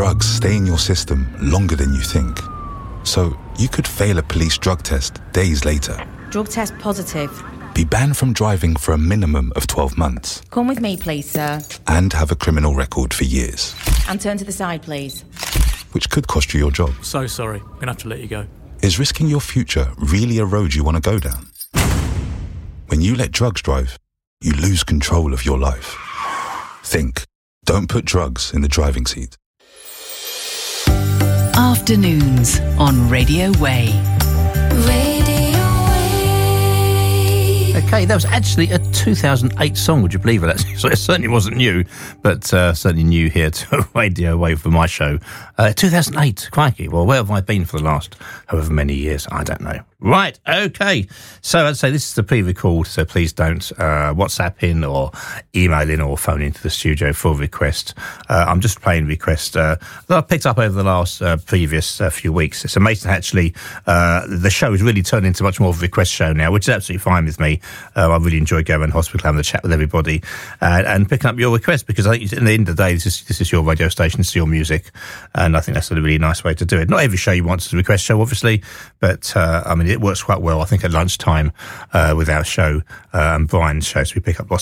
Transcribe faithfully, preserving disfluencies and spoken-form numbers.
drugs stay in your system longer than you think. So you could fail a police drug test days later. Drug test positive. Be banned from driving for a minimum of twelve months. Come with me, please, sir. And have a criminal record for years. And turn to the side, please. Which could cost you your job. So sorry, I'm going to have to let you go. Is risking your future really a road you want to go down? When you let drugs drive, you lose control of your life. Think. Don't put drugs in the driving seat. Afternoons on Radio Way. Radio Way. Okay, that was actually a two thousand eight song, would you believe it? So it certainly wasn't new, but uh, certainly new here to Radio Way for my show. Uh, two thousand eight, crikey. Well, where have I been for the last however many years? I don't know. Right, okay. So I'd say this is the pre-record, so please don't uh, WhatsApp in or email in or phone into the studio for a request. Uh, I'm just playing requests uh, that I've picked up over the last uh, previous uh, few weeks. It's amazing, actually. Uh, the show has really turned into much more of a request show now, which is absolutely fine with me. Uh, I really enjoy going to hospital, having a chat with everybody uh, and picking up your requests, because I think at the end of the day, this is, this is your radio station, this is your music, and I think that's a really nice way to do it. Not every show you want is a request show, obviously, but uh, I mean, it works quite well, I think, at lunchtime uh, with our show uh, and Brian's show, so we pick up lots